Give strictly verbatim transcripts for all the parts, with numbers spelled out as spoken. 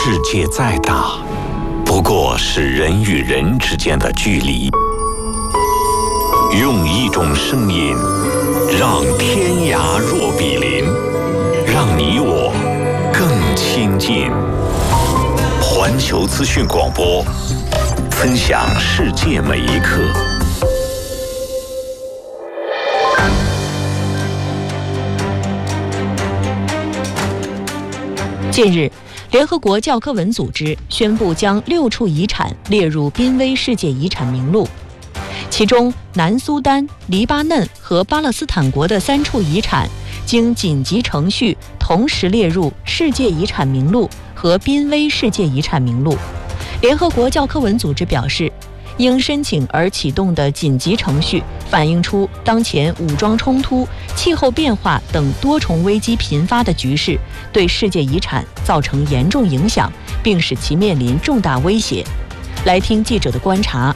世界再大，不过是人与人之间的距离。用一种声音，让天涯若比邻，让你我更亲近。环球资讯广播，分享世界每一刻。 近日，联合国教科文组织宣布将六处遗产列入濒危世界遗产名录，其中南苏丹、黎巴嫩和巴勒斯坦国的三处遗产经紧急程序同时列入世界遗产名录和濒危世界遗产名录。联合国教科文组织表示，因申请而启动的紧急程序反映出当前武装冲突、气候变化等多重危机频发的局势对世界遗产造成严重影响，并使其面临重大威胁。来听记者的观察。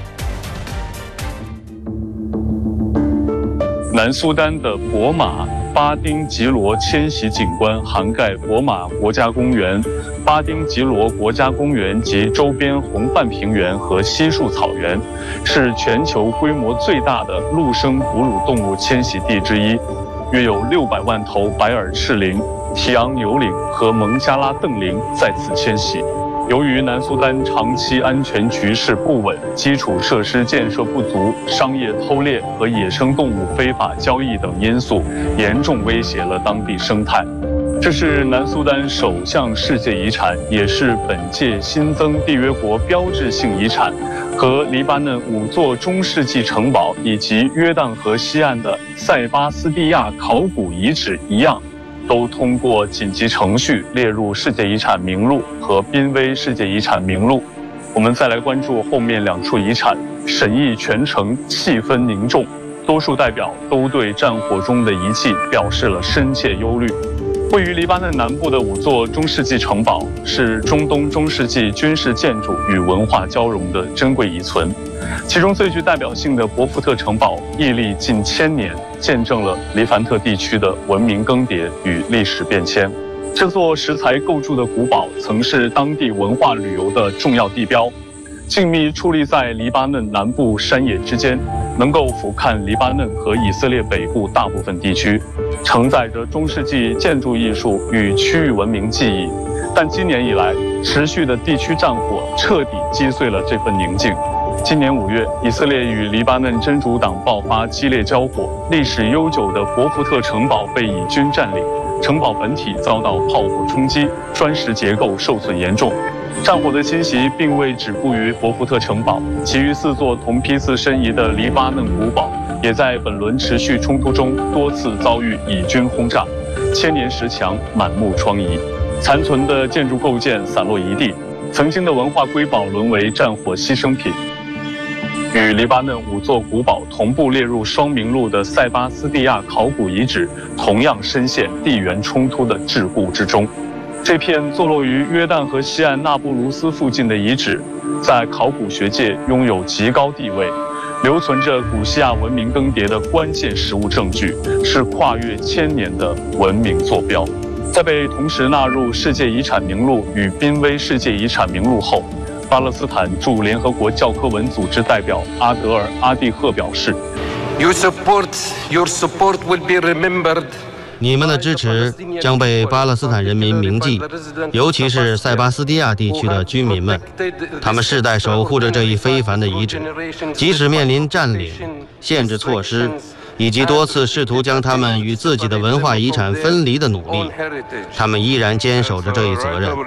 南苏丹的博马巴丁吉罗迁徙景观涵盖博马国家公园、巴丁吉罗国家公园及周边红泛平原和稀树草原，是全球规模最大的陆生哺乳动物迁徙地之一，约有六百万头白耳赤羚、提昂牛羚和蒙加拉瞪羚在此迁徙。由于南苏丹长期安全局势不稳、基础设施建设不足、商业偷猎和野生动物非法交易等因素，严重威胁了当地生态。这是南苏丹首项世界遗产，也是本届新增缔约国标志性遗产，和黎巴嫩五座中世纪城堡以及约旦河西岸的塞巴斯蒂亚考古遗址一样，都通过紧急程序列入世界遗产名录和濒危世界遗产名录。我们再来关注后面两处遗产，审议全程气氛凝重，多数代表都对战火中的遗迹表示了深切忧虑。位于黎巴嫩南部的五座中世纪城堡是中东中世纪军事建筑与文化交融的珍贵遗存，其中最具代表性的博福特城堡屹立近千年，见证了黎凡特地区的文明更迭与历史变迁。这座石材构筑的古堡曾是当地文化旅游的重要地标，静谧矗立在黎巴嫩南部山野之间，能够俯瞰黎巴嫩和以色列北部大部分地区，承载着中世纪建筑艺术与区域文明记忆。但今年以来，持续的地区战火彻底击碎了这份宁静。今年五月，以色列与黎巴嫩真主党爆发激烈交火，历史悠久的博福特城堡被以军占领，城堡本体遭到炮火冲击，砖石结构受损严重。战火的侵袭并未止步于博福特城堡，其余四座同批次申遗的黎巴嫩古堡也在本轮持续冲突中多次遭遇以军轰炸，千年石墙满目疮痍，残存的建筑构件散落一地，曾经的文化瑰宝沦为战火牺牲品。与黎巴嫩五座古堡同步列入双名录的塞巴斯蒂亚考古遗址，同样深陷地缘冲突的桎梏之中。这片坐落于约旦河西岸那不卢斯附近的遗址，在考古学界拥有极高地位，留存着古西亚文明更迭的关键实物证据，是跨越千年的文明坐标。在被同时纳入世界遗产名录与濒危世界遗产名录后，巴勒斯坦驻联合国教科文组织代表阿德尔·阿蒂赫表示 ：“You support, your support will be remembered.” 你们的支持将被巴勒斯坦人民铭记，尤其是塞巴斯蒂亚地区的居民们，他们世代守护着这一非凡的遗址，即使面临占领、限制措施，以及多次试图将他们与自己的文化遗产分离的努力，他们依然坚守着这一责任。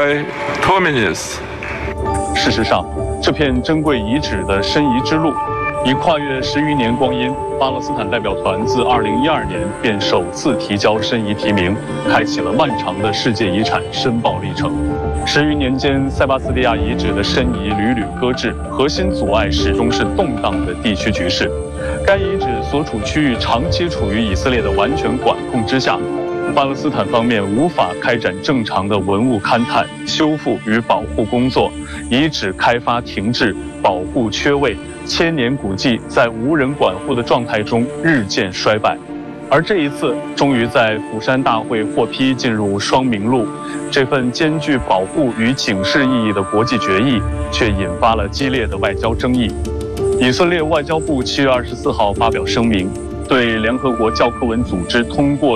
事实上，这片珍贵遗址的申遗之路已跨越十余年光阴，巴勒斯坦代表团自二零一二年便首次提交申遗提名，开启了漫长的世界遗产申报历程。十余年间，塞巴斯蒂亚遗址的申遗屡屡搁置，核心阻碍始终是动荡的地区局势。该遗址所处区域长期处于以色列的完全管控之下，巴勒斯坦方面无法开展正常的文物勘探、修复与保护工作，遗址开发停滞，保护缺位，千年古迹在无人管护的状态中日渐衰败。 而这一次，终于在釜山大会获批进入双名录，这份兼具保护与警示意义的国际决议，却引发了激烈的外交争议。以色列外交部七月二十四号发表声明，对联合国教科文组织通过